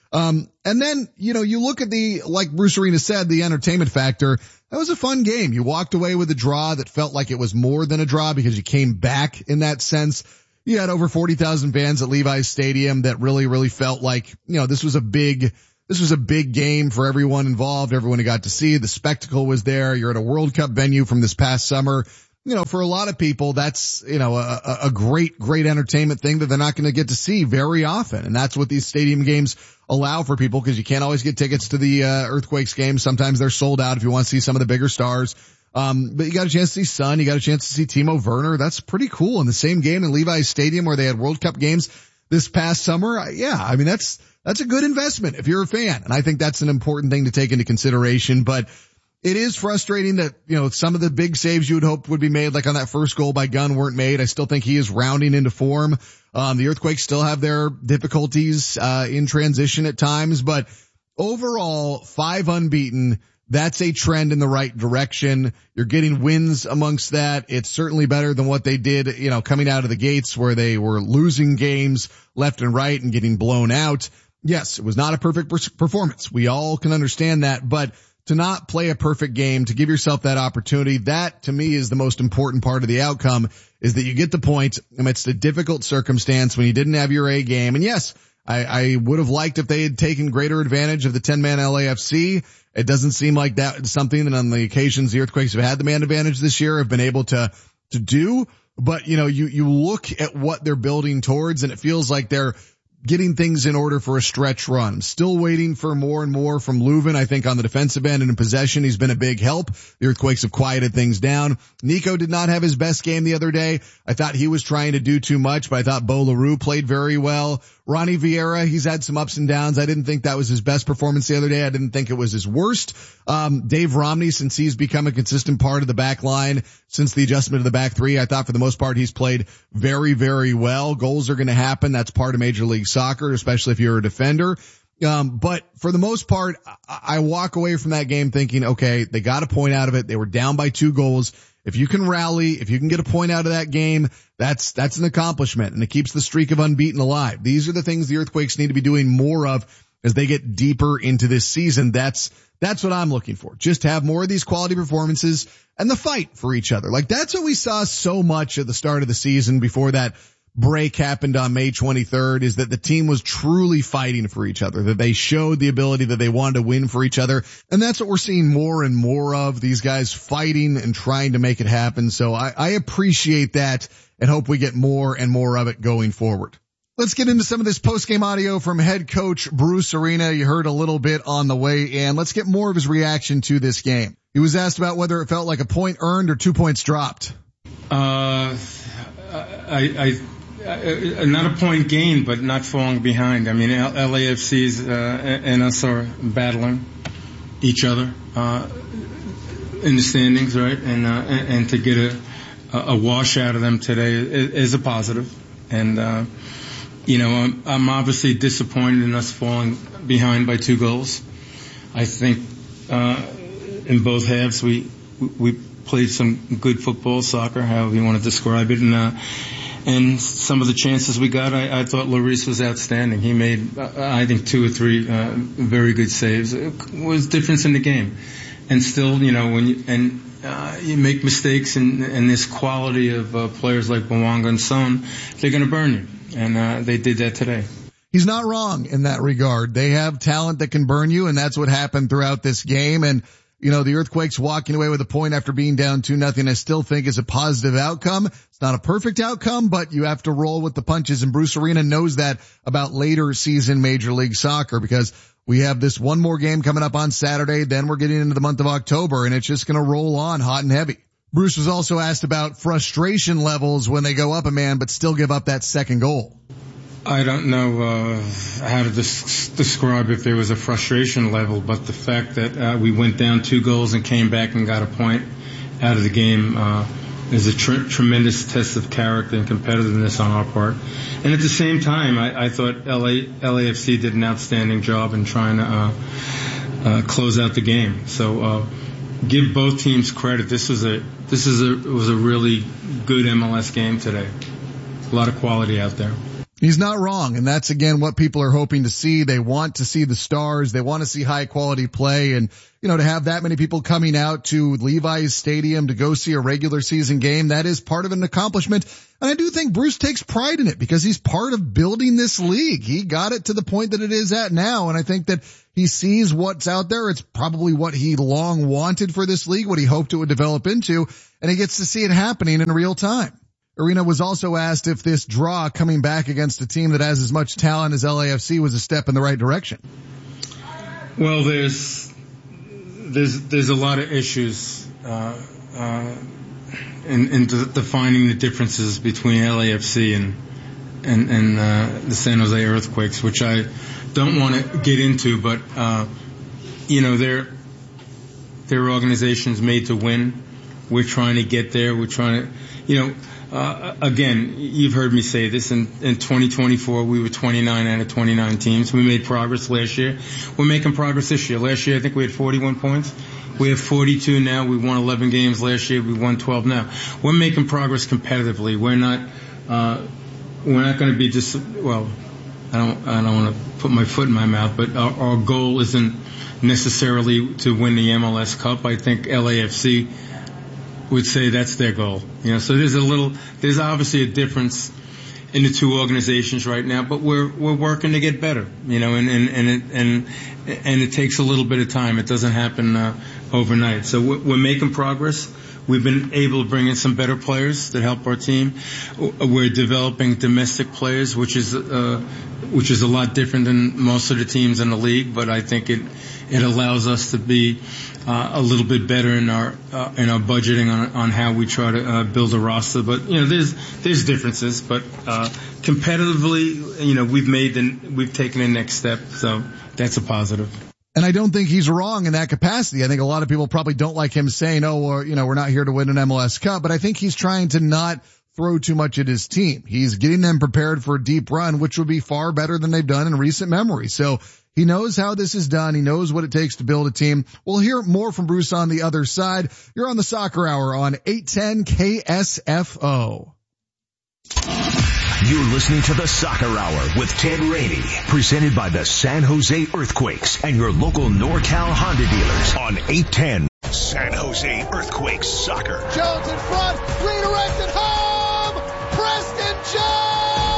Um, and then, you know, you look at the, like Bruce Arena said, the entertainment factor. That was a fun game. You walked away with a draw that felt like it was more than a draw because you came back in that sense. You had over forty thousand fans at Levi's Stadium that really, really felt like, you know, this was a big, this was a big game for everyone involved, everyone who got to see. The spectacle was there. You're at a World Cup venue from this past summer. You know, for a lot of people, that's, you know, a, a great, great entertainment thing that they're not going to get to see very often. And that's what these stadium games allow for people, because you can't always get tickets to the uh, Earthquakes games. Sometimes they're sold out if you want to see some of the bigger stars. Um, but you got a chance to see Son. You got a chance to see Timo Werner. That's pretty cool. In the same game in Levi's Stadium where they had World Cup games this past summer. Yeah, I mean, that's, that's a good investment if you're a fan. And I think that's an important thing to take into consideration. But it is frustrating that, you know, some of the big saves you would hope would be made, like on that first goal by Gunn, weren't made. I still think he is rounding into form. Um, the Earthquakes still have their difficulties, uh, in transition at times, but overall, five unbeaten. That's a trend in the right direction. You're getting wins amongst that. It's certainly better than what they did, you know, coming out of the gates where they were losing games left and right and getting blown out. Yes, it was not a perfect performance. We all can understand that, but to not play a perfect game, to give yourself that opportunity, that to me is the most important part of the outcome, is that you get the point amidst a difficult circumstance when you didn't have your A game. And yes, I, I would have liked if they had taken greater advantage of the ten-man L A F C. It doesn't seem like that is something that on the occasions the Earthquakes have had the man advantage this year have been able to, to do. But, you know, you, you look at what they're building towards and it feels like they're getting things in order for a stretch run. Still waiting for more and more from Leuven. I think on the defensive end and in possession, he's been a big help. The Earthquakes have quieted things down. Nico did not have his best game the other day. I thought he was trying to do too much, but I thought Bo LaRue played very well. Ronnie Vieira, he's had some ups and downs. I didn't think that was his best performance the other day. I didn't think it was his worst. Um, Dave Romney, since he's become a consistent part of the back line, since the adjustment of the back three, I thought for the most part he's played very, very well. Goals are going to happen. That's part of Major League Soccer, especially if you're a defender. Um, but for the most part, I, I walk away from that game thinking, okay, they got a point out of it. They were down by two goals. If you can rally, if you can get a point out of that game, that's, that's an accomplishment, and it keeps the streak of unbeaten alive. These are the things the Earthquakes need to be doing more of as they get deeper into this season. That's, that's what I'm looking for. Just have more of these quality performances and the fight for each other. Like that's what we saw so much at the start of the season before that break happened on May twenty-third, is that the team was truly fighting for each other, that they showed the ability that they wanted to win for each other. And that's what we're seeing more and more of, these guys fighting and trying to make it happen. So I, I appreciate that and hope we get more and more of it going forward. Let's get into some of this post-game audio from head coach Bruce Arena. You heard a little bit on the way in. Let's get more of his reaction to this game. He was asked about whether it felt like a point earned or two points dropped. Uh, I, I, Uh, not a point gained, but not falling behind. I mean, L A F C's uh, and us are battling each other uh, in the standings, right? And uh, and, and to get a a wash out of them today is, is a positive. And uh, you know, I'm, I'm obviously disappointed in us falling behind by two goals. I think uh, in both halves we we played some good football, soccer, however you want to describe it, and. Uh, And some of the chances we got, I, I thought Lloris was outstanding. He made, uh, I think, two or three uh, very good saves. It was difference in the game. And still, you know, when you, and uh, you make mistakes and, and this quality of uh, players like Bouanga and Son, they're going to burn you. And uh, they did that today. He's not wrong in that regard. They have talent that can burn you, and that's what happened throughout this game. And you know, the Earthquakes walking away with a point after being down two nothing, I still think is a positive outcome. It's not a perfect outcome, but you have to roll with the punches, and Bruce Arena knows that about later season Major League Soccer, because we have this one more game coming up on Saturday, then we're getting into the month of October, and it's just going to roll on hot and heavy. Bruce was also asked about frustration levels when they go up a man but still give up that second goal. I don't know uh, how to des- describe if there was a frustration level, but the fact that uh, we went down two goals and came back and got a point out of the game uh, is a tr- tremendous test of character and competitiveness on our part. And at the same time, I, I thought L A, L A F C did an outstanding job in trying to uh, uh, close out the game. So uh, give both teams credit. This was a this is a it was a really good M L S game today. A lot of quality out there. He's not wrong, and that's again what people are hoping to see. They want to see the stars. They want to see high quality play, and you know, to have that many people coming out to Levi's Stadium to go see a regular season game, that is part of an accomplishment. And I do think Bruce takes pride in it because he's part of building this league. He got it to the point that it is at now, and I think that he sees what's out there. It's probably what he long wanted for this league, what he hoped it would develop into, and he gets to see it happening in real time. Arena was also asked if this draw coming back against a team that has as much talent as L A F C was a step in the right direction. Well, there's there's there's a lot of issues uh, uh, in, in de- defining the differences between L A F C and and, and uh, the San Jose Earthquakes, which I don't want to get into, but uh, you know, they're they're organizations made to win. We're trying to get there. We're trying to, you know. Uh, again, you've heard me say this. In, in twenty twenty-four, we were twenty-nine out of twenty-nine teams. We made progress last year. We're making progress this year. Last year, I think we had forty-one points. We have forty-two now. We won eleven games last year. We won twelve now. We're making progress competitively. We're not, uh, we're not going to be just, well, I don't, I don't want to put my foot in my mouth, but our, our goal isn't necessarily to win the M L S Cup. I think L A F C would say that's their goal. You know, so there's a little, there's obviously a difference in the two organizations right now, but we're, we're working to get better, you know, and, and, and it, and, and it takes a little bit of time. It doesn't happen, uh, overnight. So we're, we're making progress. We've been able to bring in some better players that help our team. We're developing domestic players, which is, uh, which is a lot different than most of the teams in the league, but I think it, it allows us to be, Uh, a little bit better in our uh, in our budgeting on on how we try to uh, build a roster, but you know there's there's differences, but uh, competitively, you know we've made the we've taken the next step, so that's a positive. And I don't think he's wrong in that capacity. I think a lot of people probably don't like him saying, "Oh, well, you know, we're not here to win an M L S Cup," but I think he's trying to not throw too much at his team. He's getting them prepared for a deep run, which would be far better than they've done in recent memory. So he knows how this is done. He knows what it takes to build a team. We'll hear more from Bruce on the other side. You're on the Soccer Hour on eight ten K S F O. You're listening to the Soccer Hour with Ted Rainey, presented by the San Jose Earthquakes and your local NorCal Honda dealers on eight ten. San Jose Earthquakes Soccer. Jones in front, redirected home, Preston Jones!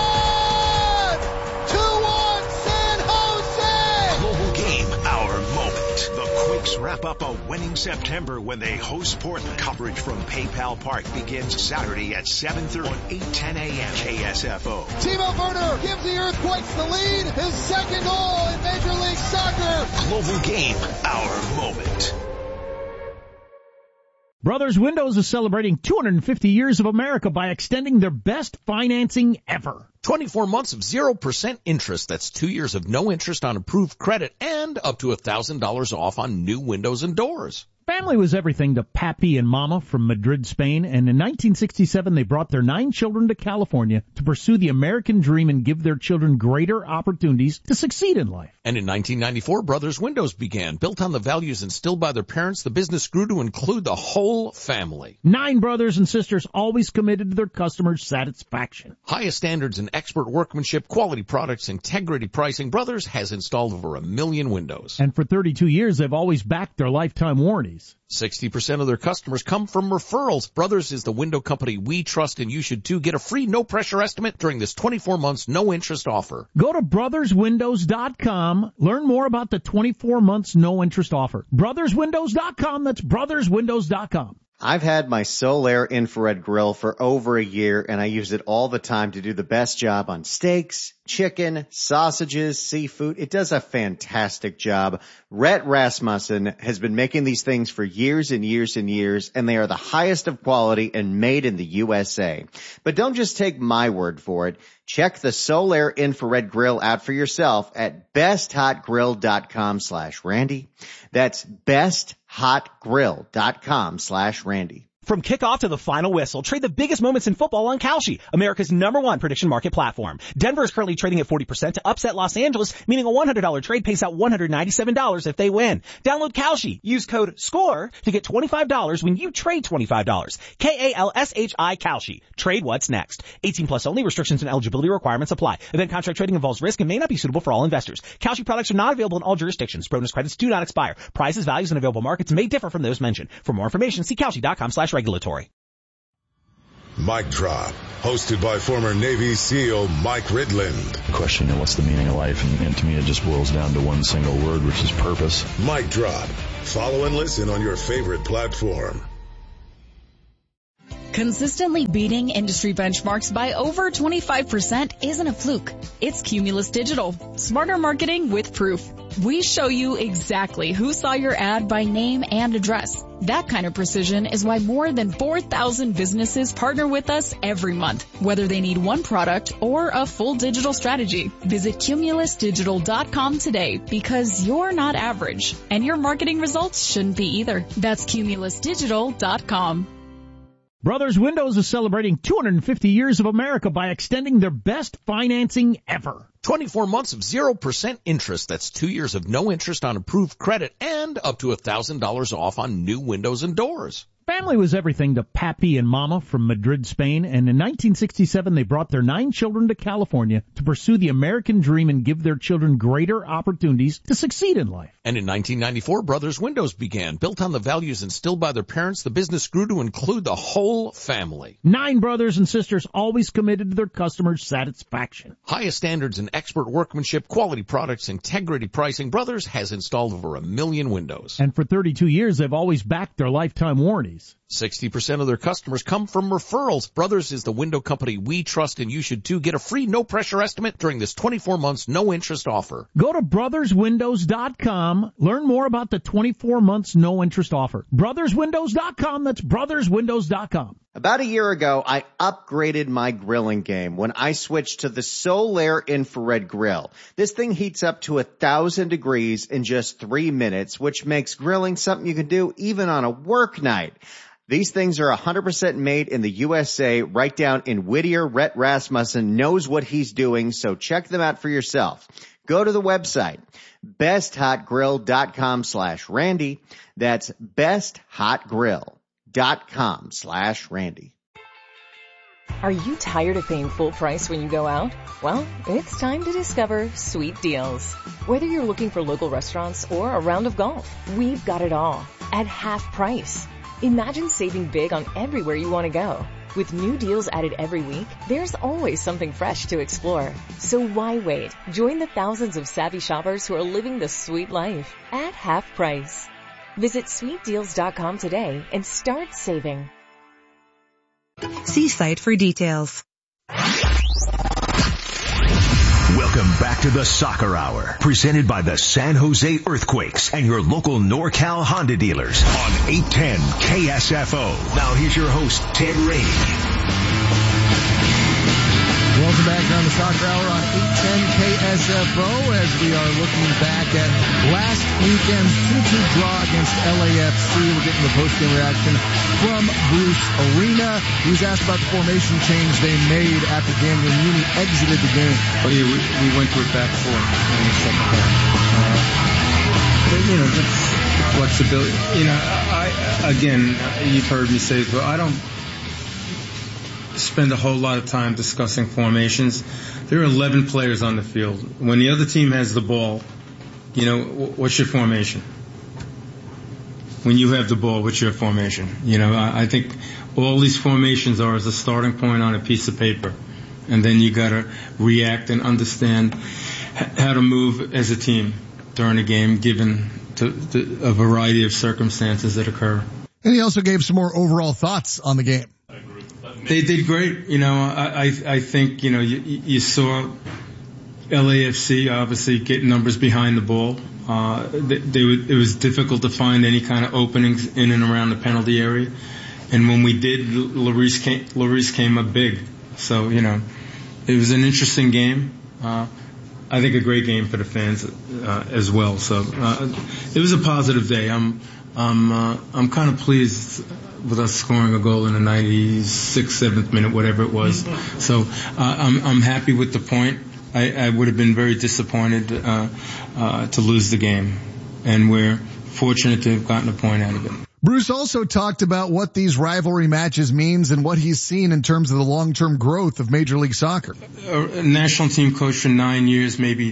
Wrap up a winning September when they host Portland. Coverage from PayPal Park begins Saturday at seven thirty on eight ten a.m. K S F O. Timo Werner gives the Earthquakes the lead. His second goal in Major League Soccer. Global Game, our moment. Brothers Windows is celebrating two hundred fifty years of America by extending their best financing ever. twenty-four months of zero percent interest. That's two years of no interest on approved credit and up to one thousand dollars off on new windows and doors. Family was everything to Pappy and Mama from Madrid, Spain, and in nineteen sixty-seven they brought their nine children to California to pursue the American dream and give their children greater opportunities to succeed in life. And in nineteen ninety-four, Brothers Windows began. Built on the values instilled by their parents, the business grew to include the whole family. Nine brothers and sisters always committed to their customers' satisfaction. Highest standards in expert workmanship, quality products, integrity pricing. Brothers has installed over a million windows. And for thirty-two years, they've always backed their lifetime warranties. sixty percent of their customers come from referrals. Brothers is the window company we trust, and you should too. Get a free no-pressure estimate during this twenty-four months no-interest offer. Go to brothers windows dot com. Learn more about the twenty-four months no-interest offer. brothers windows dot com. That's brothers windows dot com. I've had my Solaire infrared grill for over a year, and I use it all the time to do the best job on steaks, chicken, sausages, seafood. It does a fantastic job. Rhett Rasmussen has been making these things for years and years and years, and they are the highest of quality and made in the U S A. But don't just take my word for it. Check the Solaire infrared grill out for yourself at best hot grill dot com slash Randy. That's best hot grill dot com slash Randy. From kickoff to the final whistle, trade the biggest moments in football on Kalshi, America's number one prediction market platform. Denver is currently trading at forty percent to upset Los Angeles, meaning a one hundred dollars trade pays out one hundred ninety-seven dollars if they win. Download Kalshi. Use code SCORE to get twenty-five dollars when you trade twenty-five dollars. K A L S H I Kalshi. Trade what's next. eighteen plus only. Restrictions and eligibility requirements apply. Event contract trading involves risk and may not be suitable for all investors. Kalshi products are not available in all jurisdictions. Bonus credits do not expire. Prices, values, and available markets may differ from those mentioned. For more information, see Kalshi.com slash regulatory. Mic Drop, hosted by former Navy SEAL Mike Ridland. The question, you know, what's the meaning of life? And, and to me, it just boils down to one single word, which is purpose. Mic Drop. Follow and listen on your favorite platform. Consistently beating industry benchmarks by over twenty-five percent isn't a fluke. It's Cumulus Digital. Smarter marketing with proof. We show you exactly who saw your ad by name and address. That kind of precision is why more than four thousand businesses partner with us every month, whether they need one product or a full digital strategy. Visit cumulus digital dot com today because you're not average, and your marketing results shouldn't be either. That's cumulus digital dot com. Brothers Windows is celebrating two hundred fifty years of America by extending their best financing ever. twenty-four months of zero percent interest. That's two years of no interest on approved credit and up to one thousand dollars off on new windows and doors. Family was everything to Pappy and Mama from Madrid, Spain, and in nineteen sixty-seven they brought their nine children to California to pursue the American dream and give their children greater opportunities to succeed in life. And in nineteen ninety-four, Brothers Windows began. Built on the values instilled by their parents, the business grew to include the whole family. Nine brothers and sisters always committed to their customers' satisfaction. Highest standards in expert workmanship, quality products, integrity pricing. Brothers has installed over a million windows. And for thirty-two years, they've always backed their lifetime warranties. sixty percent of their customers come from referrals. Brothers is the window company we trust, and you should too. Get a free no-pressure estimate during this twenty-four months no-interest offer. Go to brothers windows dot com. Learn more about the twenty-four months no-interest offer. brothers windows dot com. That's brothers windows dot com. About a year ago, I upgraded my grilling game when I switched to the Solaire infrared grill. This thing heats up to a thousand degrees in just three minutes, which makes grilling something you can do even on a work night. These things are one hundred percent made in the U S A, right down in Whittier. Rhett Rasmussen knows what he's doing, so check them out for yourself. Go to the website, best hot grill dot com slash Randy. That's best hot grill dot com slash Randy. Are you tired of paying full price when you go out? Well, it's time to discover Sweet Deals. Whether you're looking for local restaurants or a round of golf, we've got it all at half price. Imagine saving big on everywhere you want to go. With new deals added every week, there's always something fresh to explore. So why wait? Join the thousands of savvy shoppers who are living the sweet life at half price. Visit sweet deals dot com today and start saving. See site for details. Welcome back to the Soccer Hour, presented by the San Jose Earthquakes and your local NorCal Honda dealers on eight ten K S F O. Now here's your host, Ted Rainey. Welcome back on the Soccer Hour on eight ten K S F O as we are looking back at last weekend's two two draw against L A F C. We're getting the post-game reaction from Bruce Arena. He was asked about the formation change they made after Daniel Muni exited the game. Oh yeah, we, we went to a back four in the second half. Uh, but, you know, just flexibility. You know, I, again, you've heard me say it, but I don't spend a whole lot of time discussing formations. There are eleven players on the field. When the other team has the ball, you know, what's your formation? When you have the ball, what's your formation? You know, I, I think all these formations are as a starting point on a piece of paper. And then you got to react and understand how to move as a team during a game, given to, to a variety of circumstances that occur. And he also gave some more overall thoughts on the game. They did great. You know, I, I, I think, you know, you, you saw L A F C obviously get numbers behind the ball. Uh, they, they, it was difficult to find any kind of openings in and around the penalty area. And when we did, Lloris came, Lloris came up big. So, you know, it was an interesting game. Uh, I think a great game for the fans uh, as well. So uh, it was a positive day. I'm, I'm, uh, I'm kind of pleased with us scoring a goal in the ninety-sixth, seventh minute, whatever it was. So uh, I'm I'm happy with the point. I, I would have been very disappointed uh, uh, to lose the game, and we're fortunate to have gotten a point out of it. Bruce also talked about what these rivalry matches means and what he's seen in terms of the long-term growth of Major League Soccer. A national team coach for nine years, maybe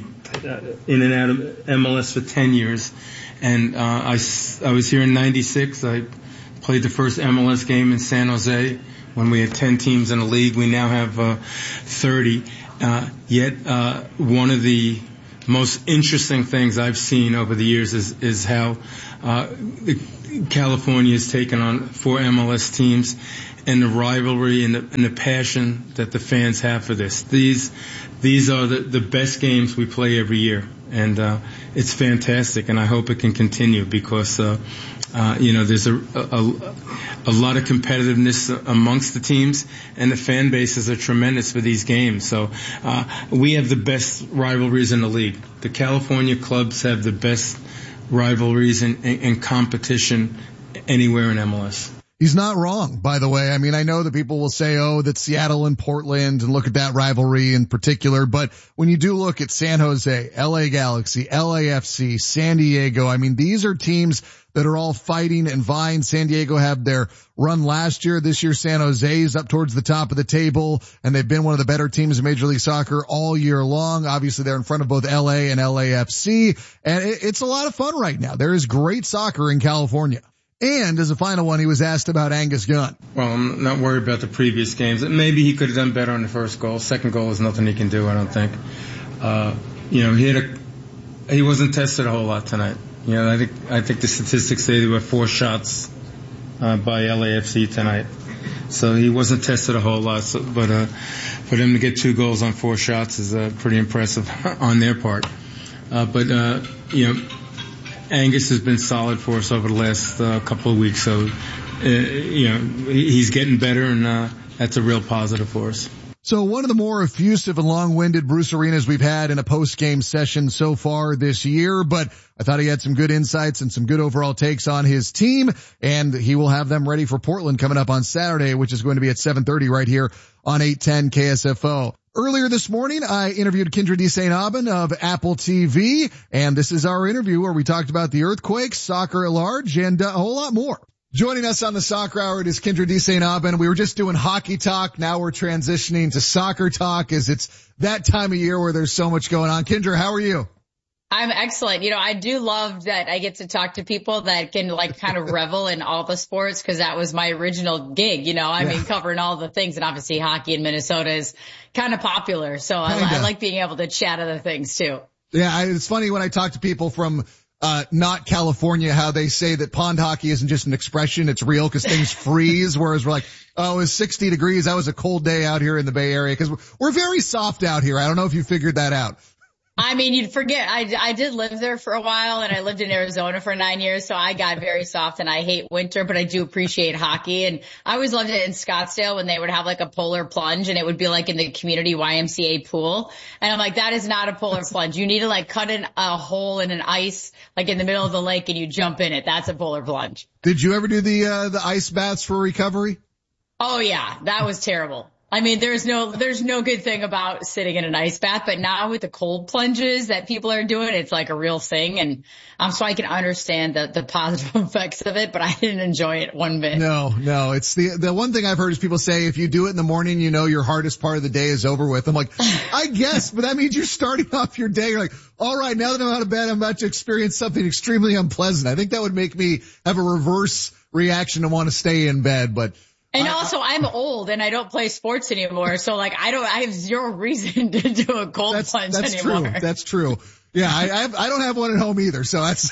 in and out of M L S for ten years. And uh, I, I was here in ninety-six. I played the first M L S game in San Jose when we had ten teams in the league. We now have uh, thirty. Uh, yet uh, one of the most interesting things I've seen over the years is, is how uh, the California has taken on four M L S teams, and the rivalry and the, and the passion that the fans have for this. These these are the, the best games we play every year, and uh, it's fantastic, and I hope it can continue because uh, uh, you know there's a, a a lot of competitiveness amongst the teams, and the fan bases are tremendous for these games. So uh, we have the best rivalries in the league. The California clubs have the best rivalries and, and, and competition anywhere in M L S. He's not wrong, by the way. I mean, I know that people will say, oh, that Seattle and Portland, and look at that rivalry in particular. But when you do look at San Jose, L A Galaxy, L A F C, San Diego, I mean, these are teams that are all fighting and vying. San Diego had their run last year. This year, San Jose is up towards the top of the table, and they've been one of the better teams in Major League Soccer all year long. Obviously, they're in front of both L A and L A F C, and it's a lot of fun right now. There is great soccer in California. And as a final one, he was asked about Angus Gunn. Well, I'm not worried about the previous games. Maybe he could have done better on the first goal. Second goal is nothing he can do, I don't think. Uh, you know, he had a, he wasn't tested a whole lot tonight. You know, I think I think the statistics say there were four shots uh, by L A F C tonight, so he wasn't tested a whole lot. So, but uh, for them to get two goals on four shots is uh, pretty impressive on their part. Uh, but uh, you know, Angus has been solid for us over the last uh, couple of weeks, so uh, you know he's getting better, and uh, that's a real positive for us. So one of the more effusive and long-winded Bruce Arenas we've had in a post-game session so far this year, but I thought he had some good insights and some good overall takes on his team, and he will have them ready for Portland coming up on Saturday, which is going to be at seven thirty right here on eight ten K S F O. Earlier this morning, I interviewed Kyndra de Saint Aubin of Apple T V, and this is our interview where we talked about the earthquakes, soccer at large, and a whole lot more. Joining us on the Soccer Hour, it is Kyndra de Saint Aubin. We were just doing hockey talk. Now we're transitioning to soccer talk as it's that time of year where there's so much going on. Kyndra, how are you? I'm excellent. You know, I do love that I get to talk to people that can like kind of revel in all the sports, because that was my original gig. You know, I yeah. mean, covering all the things, and obviously hockey in Minnesota is kind of popular. So I, I like being able to chat other things too. Yeah, I, it's funny when I talk to people from uh not California, how they say that pond hockey isn't just an expression, it's real, because things freeze, whereas we're like, oh, it was sixty degrees, that was a cold day out here in the Bay Area, because we're, we're very soft out here. I don't know if you figured that out. I mean, you'd forget. I, I did live there for a while, and I lived in Arizona for nine years, so I got very soft, and I hate winter, but I do appreciate hockey. And I always loved it in Scottsdale when they would have like a polar plunge, and it would be like in the community Y M C A pool. And I'm like, that is not a polar plunge. You need to like cut in a hole in an ice, like in the middle of the lake, and you jump in it. That's a polar plunge. Did you ever do the uh the ice baths for recovery? Oh yeah, that was terrible. I mean, there's no, there's no good thing about sitting in an ice bath, but now with the cold plunges that people are doing, it's like a real thing. And um, so I can understand the, the positive effects of it, but I didn't enjoy it one bit. No, no, it's the, the one thing I've heard is people say, if you do it in the morning, you know, your hardest part of the day is over with. I'm like, I guess, but that means you're starting off your day. You're like, all right, now that I'm out of bed, I'm about to experience something extremely unpleasant. I think that would make me have a reverse reaction to want to stay in bed, but And also, I'm old and I don't play sports anymore, so like I don't, I have zero reason to do a cold that's, plunge that's anymore. That's true. That's true. Yeah, I, I, have, I don't have one at home either, so that's.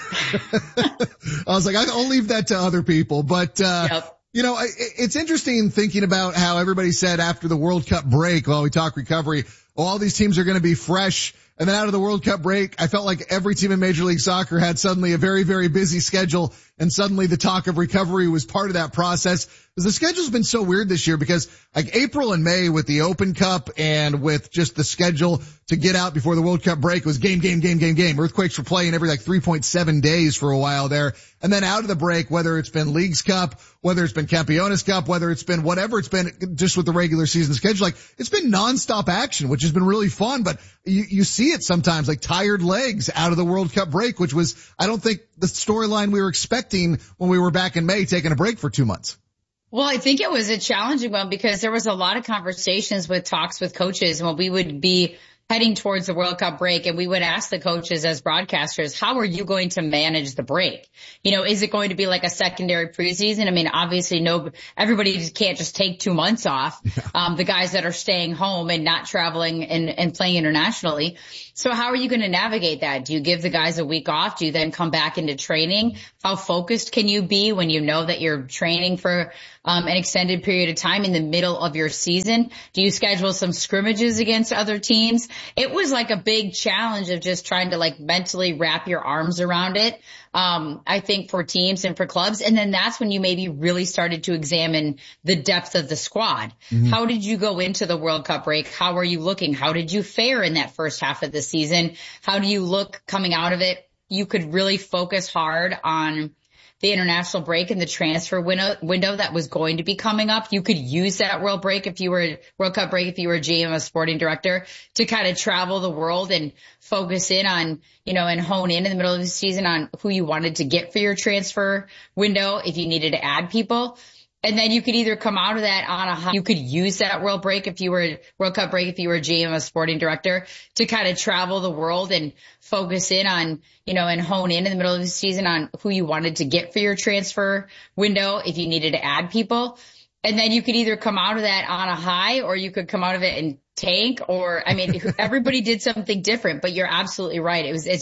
I was like, I'll leave that to other people, but uh yep. you know, it, it's interesting thinking about how everybody said after the World Cup break, while we talk recovery, oh, all these teams are going to be fresh. And then out of the World Cup break, I felt like every team in Major League Soccer had suddenly a very, very busy schedule, and suddenly the talk of recovery was part of that process. Because the schedule's been so weird this year because like April and May with the Open Cup and with just the schedule to get out before the World Cup break was game, game, game, game, game. Earthquakes were playing every like three point seven days for a while there. And then out of the break, whether it's been Leagues Cup, whether it's been Campeones Cup, whether it's been whatever it's been just with the regular season schedule, like it's been nonstop action, which has been really fun. But you, you see it sometimes like tired legs out of the World Cup break, which was, I don't think the storyline we were expecting when we were back in May taking a break for two months. Well, I think it was a challenging one because there was a lot of conversations with talks with coaches when we would be heading towards the World Cup break, and we would ask the coaches as broadcasters, how are you going to manage the break? You know, is it going to be like a secondary preseason? I mean, obviously no, everybody just can't just take two months off. Yeah. Um, the guys that are staying home and not traveling and, and playing internationally. So how are you going to navigate that? Do you give the guys a week off? Do you then come back into training? How focused can you be when you know that you're training for um, an extended period of time in the middle of your season? Do you schedule some scrimmages against other teams? It was like a big challenge of just trying to like mentally wrap your arms around it. Um, I think for teams and for clubs. And then that's when you maybe really started to examine the depth of the squad. Mm-hmm. How did you go into the World Cup break? How are you looking? How did you fare in that first half of the season? How do you look coming out of it? You could really focus hard on the international break and the transfer window, window that was going to be coming up. You could use that World break if you were World Cup break, if you were a G M, a sporting director, to kind of travel the world and focus in on, you know, and hone in in the middle of the season on who you wanted to get for your transfer window, if you needed to add people. And then you could either come out of that on a high. You could use that World break if you were World Cup break, if you were a G M, a sporting director, to kind of travel the world and focus in on, you know, and hone in in the middle of the season on who you wanted to get for your transfer window, if you needed to add people. And then you could either come out of that on a high, or you could come out of it and tank, or, I mean, everybody did something different, but you're absolutely right. It was, it's